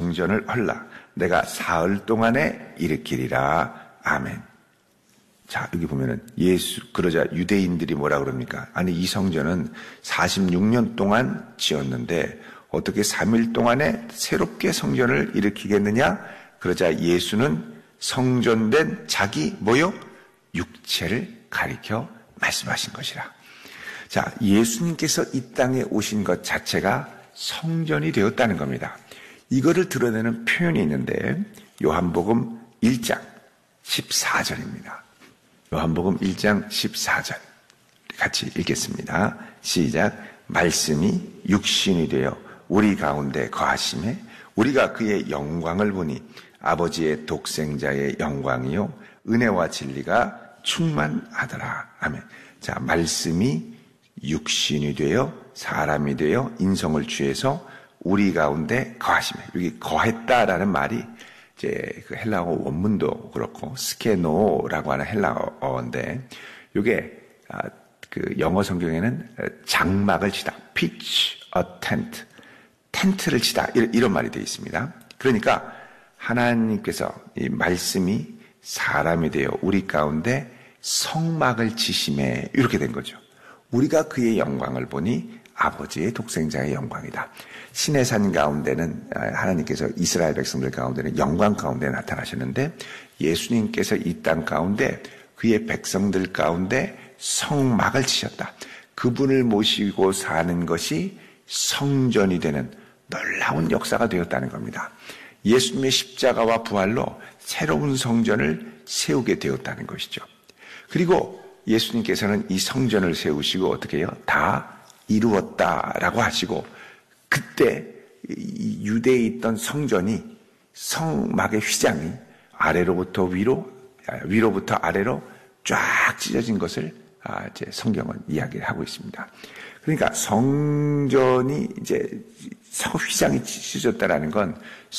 성전을 헐라 내가 사흘 동안에 일으키리라. 아멘. 자, 여기 보면은 그러자 유대인들이 뭐라 그럽니까? 아니, 이 성전은 46년 동안 지었는데 어떻게 3일 동안에 새롭게 성전을 일으키겠느냐? 그러자 예수는 성전된 자기 육체를 가리켜 말씀하신 것이라. 자, 예수님께서 이 땅에 오신 것 자체가 성전이 되었다는 겁니다. 이거를 드러내는 표현이 있는데 요한복음 1장 14절입니다. 요한복음 1장 14절 같이 읽겠습니다. 시작. 말씀이 육신이 되어 우리 가운데 거하심에 우리가 그의 영광을 보니 아버지의 독생자의 영광이요 은혜와 진리가 충만하더라. 아멘. 자, 말씀이 육신이 되어 사람이 되어 인성을 취해서 우리 가운데 거하심에, 여기 거했다라는 말이 이제 그 헬라어 원문도 그렇고 스케노라고 하는 헬라어인데 이게 그 영어 성경에는 장막을 치다, pitch a tent, 텐트를 치다 이런 말이 되어 있습니다. 그러니까 하나님께서 이 말씀이 사람이 되어 우리 가운데 성막을 치심에 이렇게 된 거죠. 우리가 그의 영광을 보니 아버지의 독생자의 영광이다. 신의 산 가운데는 하나님께서 이스라엘 백성들 가운데는 영광 가운데 나타나셨는데 예수님께서 이 땅 가운데 그의 백성들 가운데 성막을 치셨다. 그분을 모시고 사는 것이 성전이 되는 놀라운 역사가 되었다는 겁니다. 예수님의 십자가와 부활로 새로운 성전을 세우게 되었다는 것이죠. 그리고 예수님께서는 이 성전을 세우시고 어떻게 해요? 다 이루었다라고 하시고 그때 유대에 있던 성전이 성막의 휘장이 아래로부터 위로부터 아래로 쫙 찢어진 것을 이제 성경은 이야기를 하고 있습니다. 그러니까 성전이 이제 휘장이 찢어졌다라는 건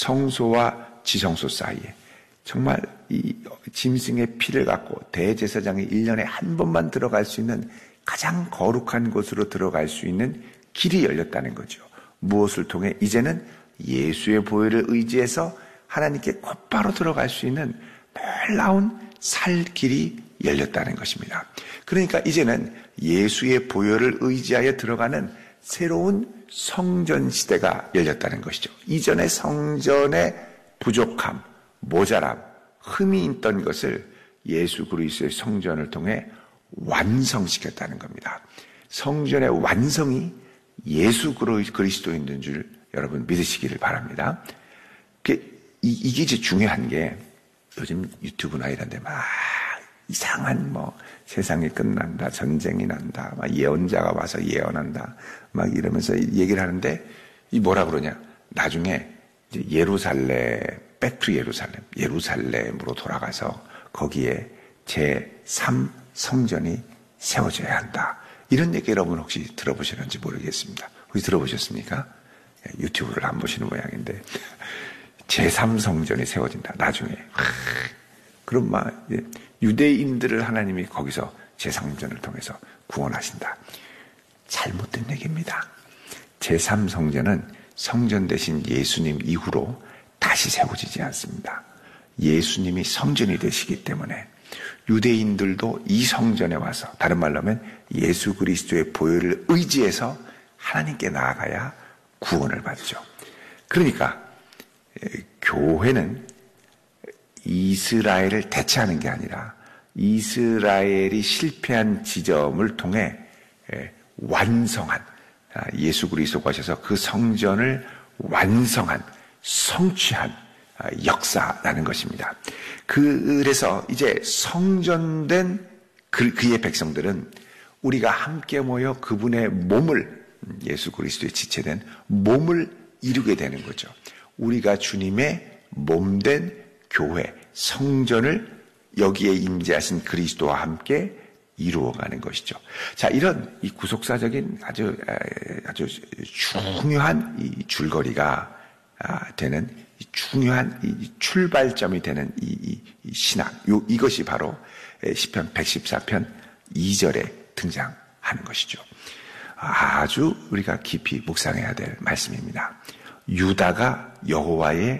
성소와 지성소 사이에 정말 이 짐승의 피를 갖고 대제사장이 1년에 한 번만 들어갈 수 있는 가장 거룩한 곳으로 들어갈 수 있는 길이 열렸다는 거죠. 무엇을 통해? 이제는 예수의 보혈을 의지해서 하나님께 곧바로 들어갈 수 있는 놀라운 살 길이 열렸다는 것입니다. 그러니까 이제는 예수의 보혈을 의지하여 들어가는 새로운 성전 시대가 열렸다는 것이죠. 이전의 성전의 부족함, 모자람, 흠이 있던 것을 예수 그리스도의 성전을 통해 완성시켰다는 겁니다. 성전의 완성이 예수 그리스도인 줄 여러분 믿으시기를 바랍니다. 이게 이제 중요한 게 요즘 유튜브나 이런 데 막 이상한 세상이 끝난다, 전쟁이 난다, 막 예언자가 와서 예언한다, 막 이러면서 얘기를 하는데 이 뭐라 그러냐? 나중에 이제 백투 예루살렘으로 돌아가서 거기에 제3 성전이 세워져야 한다. 이런 얘기 여러분 혹시 들어보셨는지 모르겠습니다. 혹시 들어보셨습니까? 유튜브를 안 보시는 모양인데 제3 성전이 세워진다. 나중에. 그럼 유대인들을 하나님이 거기서 제3성전을 통해서 구원하신다. 잘못된 얘기입니다. 제3 성전은 성전 대신 예수님 이후로 다시 세워지지 않습니다. 예수님이 성전이 되시기 때문에 유대인들도 이 성전에 와서 다른 말로 하면 예수 그리스도의 보혈을 의지해서 하나님께 나아가야 구원을 받죠. 그러니까 교회는 이스라엘을 대체하는 게 아니라 이스라엘이 실패한 지점을 통해 완성한 예수 그리스도가 오셔서 그 성전을 완성한 성취한 역사라는 것입니다. 그래서 이제 성전된 그의 백성들은 우리가 함께 모여 그분의 몸을 예수 그리스도의 지체된 몸을 이루게 되는 거죠. 우리가 주님의 몸된 교회, 성전을 여기에 임재하신 그리스도와 함께 이루어가는 것이죠. 자, 이런 이 구속사적인 아주 중요한 이 줄거리가 되는 중요한 이 출발점이 되는 이 신학, 이것이 바로 시편 114편 2절에 등장하는 것이죠. 아주 우리가 깊이 묵상해야 될 말씀입니다. 유다가 여호와의